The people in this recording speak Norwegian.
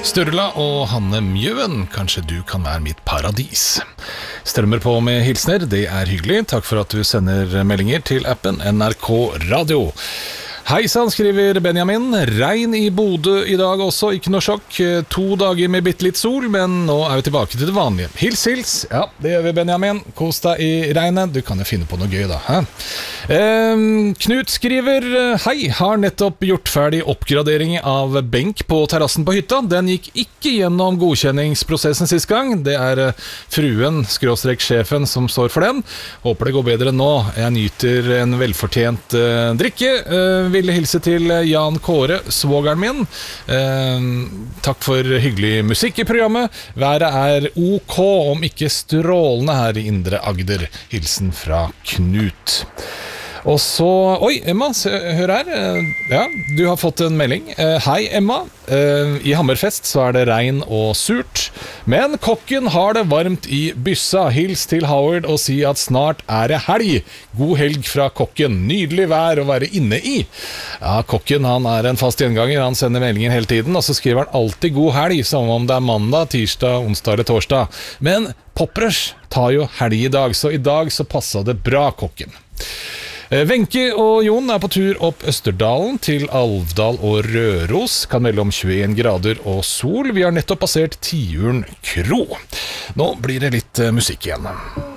Sturla og Hanne Mjøen, kanskje du kan være mitt paradis. Strømmer på med hilsner, det er hyggelig. Takk for at du sender meldinger til appen NRK Radio. Hei sann, skriver Benjamin. Regn i Bodø i dag også, ikke noe sjokk. 2 dager med bitte litt sol, men nå er vi tilbake til det vanlige. Hils, hils. Ja, det gjør vi, Benjamin. Kos deg i regnet. Du kan jo finne på noe gøy da. Knut skriver, hei, har nettopp gjort ferdig oppgradering av benk på terrassen på hytta. Den gikk ikke gjennom godkjenningsprosessen sist gang. Det er fruen, _sjefen, som står for den. Håper det går bedre nå. Jeg nyter en velfortjent drikke. Ville hilse til Jan Kåre, svogeren min. Takk for hyggelig musikk i programmet. Været er ok, om ikke strålende her i Indre Agder. Hilsen fra Knut. Og så, oi Emma, hør her. Ja, du har fått en melding. Hei Emma, i Hammerfest så er det regn og surt, men kokken har det varmt i byssa. Hils til Howard og si at snart er det helg. God helg fra kokken. Nydelig vær å være inne i. Ja, kokken han er en fast gjenganger. Han sender meldinger hele tiden, og så skriver han alltid god helg, som om det er mandag, tirsdag, onsdag eller torsdag. Men Poprush tar jo helg i dag, så i dag så passet det bra, kokken. Wenche og Jon er på tur opp Østerdalen til Alvdal og Røros. Kan melde om 21 grader og sol. Vi har nettopp passert Tiuren kro. Nå blir det litt musikk igjen.